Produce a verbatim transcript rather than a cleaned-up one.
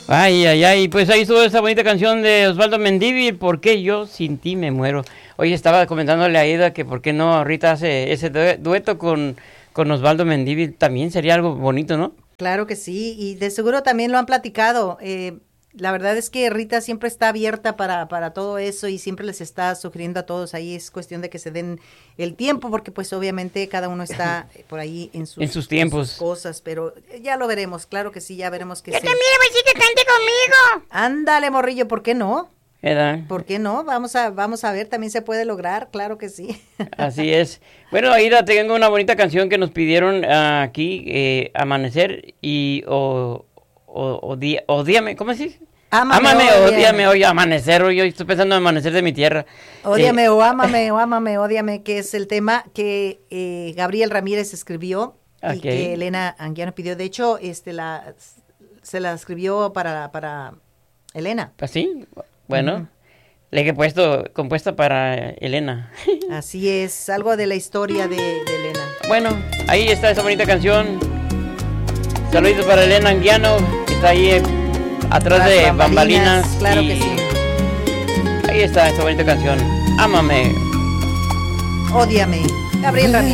Ay, ay, ay, pues ahí estuvo esa bonita canción de Osvaldo Mendívil, ¿por qué yo sin ti me muero? Oye, estaba comentándole a Aida que por qué no ahorita hace ese dueto con, con Osvaldo Mendívil, también sería algo bonito, ¿no? Claro que sí, y de seguro también lo han platicado. Eh, la verdad es que Rita siempre está abierta para, para todo eso y siempre les está sugiriendo a todos. Ahí es cuestión de que se den el tiempo, porque pues obviamente cada uno está por ahí en sus, en sus tiempos, en sus cosas, pero ya lo veremos, claro que sí, ya veremos que Yo sí. también voy a decir que cante conmigo. Ándale, morrillo, ¿por qué no? ¿Verdad? ¿Por qué no? Vamos a, vamos a ver, también se puede lograr, claro que sí. Así es. Bueno, Aida, tengo una bonita canción que nos pidieron uh, aquí, eh, Amanecer y o, o, o, día, o díame, ¿cómo se dice? Ámame, ámame ódiame. o odiame, oye, amanecer, yo estoy pensando en amanecer de mi tierra. Ódiame eh, o ámame o ámame, ódiame, que es el tema que eh, Gabriel Ramírez escribió okay. y que Elena Anguiano pidió. De hecho, este la se la escribió para, para Elena. ¿Así? Bueno, uh-huh. Le he puesto compuesta para Elena. Así es, algo de la historia de, de Elena. Bueno, ahí está esa bonita canción. Saludos para Elena Anguiano, que está ahí eh, atrás Las de bambalinas. bambalinas claro que sí. Ahí está esa bonita canción. Ámame. Ódiame. Gabriel Ramírez.